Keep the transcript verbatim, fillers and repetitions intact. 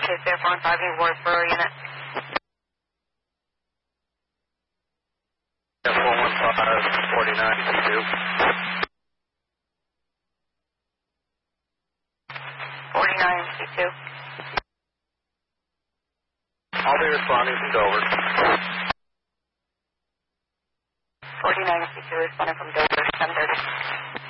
Chase Air four one five, you Wardsboro unit. F four one five, forty-nine C two. forty-nine C two. I'll be responding from Dover. forty-nine C two responding from Dover, ten thirty.